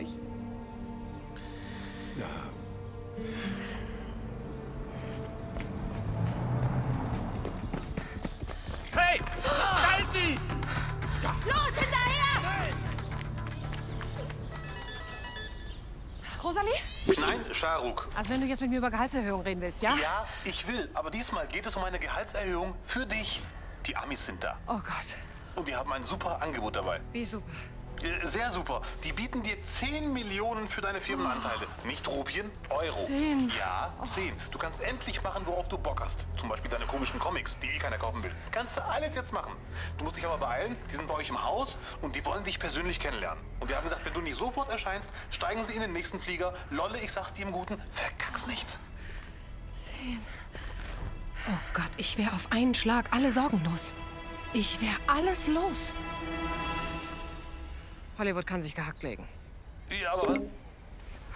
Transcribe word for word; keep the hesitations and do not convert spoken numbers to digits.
unglaublich. Ja. Hey! Da ist sie! Los, hinterher! Rosalie? Nein, Shahrukh. Also wenn du jetzt mit mir über Gehaltserhöhung reden willst, ja? Ja, ich will. Aber diesmal geht es um eine Gehaltserhöhung für dich. Die Amis sind da. Oh Gott. Und die haben ein super Angebot dabei. Wie super. Äh, Sehr super. Die bieten dir zehn Millionen für deine Firmenanteile. Nicht Rupien, Euro. Zehn? Ja, zehn. Du kannst endlich machen, worauf du Bock hast. Zum Beispiel deine komischen Comics, die eh keiner kaufen will. Kannst du alles jetzt machen. Du musst dich aber beeilen. Die sind bei euch im Haus und die wollen dich persönlich kennenlernen. Und die haben gesagt, wenn du nicht sofort erscheinst, steigen sie in den nächsten Flieger. Lolle, ich sag's dir im Guten, verkack's nicht. Zehn. Oh Gott, ich wäre auf einen Schlag alle Sorgen los. Ich wäre alles los. Hollywood kann sich gehackt legen. Ja, aber...